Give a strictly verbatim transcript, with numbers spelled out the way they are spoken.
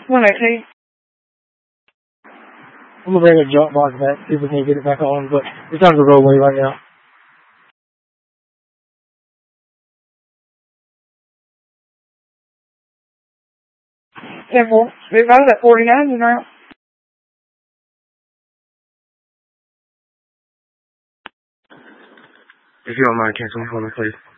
One minute, T. I'm gonna bring a jump box back, see if we can get it back on, but it's on the roadway right now. ten four. It was at forty-nine now. If you don't mind, cancel me for me, please.